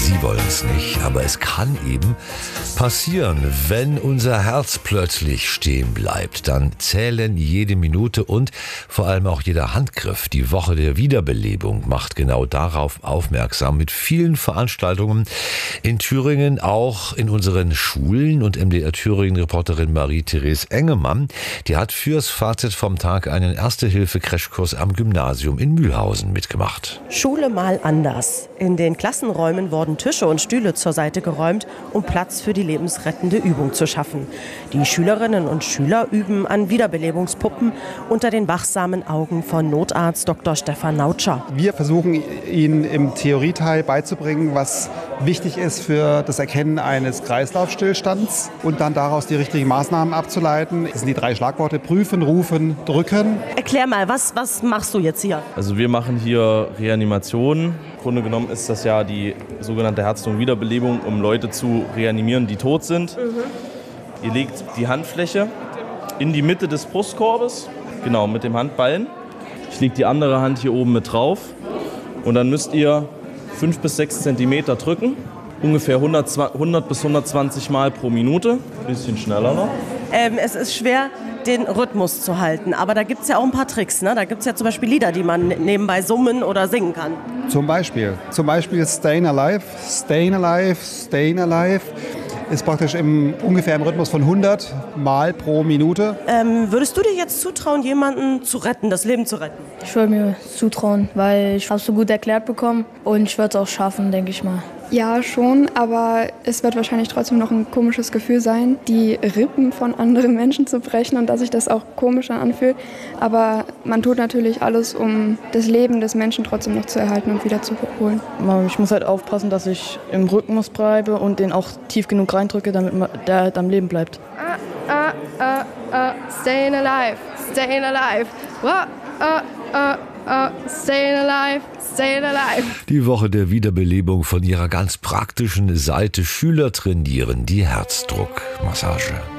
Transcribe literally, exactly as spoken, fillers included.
Sie wollen es nicht, aber es kann eben passieren, wenn unser Herz plötzlich stehen bleibt. Dann zählen jede Minute und vor allem auch jeder Handgriff. Die Woche der Wiederbelebung macht genau darauf aufmerksam mit vielen Veranstaltungen in Thüringen, auch in unseren Schulen. Und M D R Thüringen-Reporterin Marie-Therese Engemann, die hat fürs Fazit vom Tag einen Erste-Hilfe-Crashkurs am Gymnasium in Mühlhausen mitgemacht. Schule mal anders. In den Klassenräumen wurden Tische und Stühle zur Seite geräumt, um Platz für die lebensrettende Übung zu schaffen. Die Schülerinnen und Schüler üben an Wiederbelebungspuppen unter den wachsamen Augen von Notarzt Doktor Stefan Nautscher. Wir versuchen Ihnen im Theorieteil beizubringen, was wichtig ist für das Erkennen eines Kreislaufstillstands und dann daraus die richtigen Maßnahmen abzuleiten. Das sind die drei Schlagworte: prüfen, rufen, drücken. Erklär mal, was, was machst du jetzt hier? Also wir machen hier Reanimation. Im Grunde genommen ist das ja die sogenannte Herz-Lungen-Wiederbelebung, um Leute zu reanimieren, die tot sind. Mhm. Ihr legt die Handfläche in die Mitte des Brustkorbes, genau, mit dem Handballen. Ich lege die andere Hand hier oben mit drauf und dann müsst ihr fünf bis sechs Zentimeter drücken, ungefähr hundert bis hundertzwanzig Mal pro Minute, ein bisschen schneller noch. Ähm, es ist schwer, den Rhythmus zu halten, aber da gibt es ja auch ein paar Tricks, ne? Da gibt es ja zum Beispiel Lieder, die man nebenbei summen oder singen kann. Zum Beispiel, zum Beispiel Stayin' Alive, Stayin' Alive, Stayin' Alive. Ist praktisch im, ungefähr im Rhythmus von hundert Mal pro Minute. Ähm, würdest du dir jetzt zutrauen, jemanden zu retten, das Leben zu retten? Ich würde mir zutrauen, weil ich habe es so gut erklärt bekommen und ich würde es auch schaffen, denke ich mal. Ja, schon, aber es wird wahrscheinlich trotzdem noch ein komisches Gefühl sein, die Rippen von anderen Menschen zu brechen und dass sich das auch komischer anfühlt. Aber man tut natürlich alles, um das Leben des Menschen trotzdem noch zu erhalten und wieder zu holen. Ich muss halt aufpassen, dass ich im Rhythmus bleibe und den auch tief genug reindrücke, damit der halt am Leben bleibt. Uh, uh, uh, uh, staying alive, staying alive. What? Uh, uh, uh, staying alive, staying alive. Die Woche der Wiederbelebung von ihrer ganz praktischen Seite. Schüler trainieren die Herzdruckmassage.